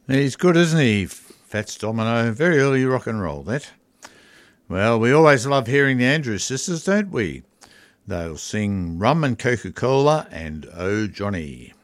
He's good, isn't he, Fats Domino? Very early rock and roll, that. Well, we always love hearing the Andrews Sisters, don't we? They'll sing Rum and Coca-Cola and Oh Johnny.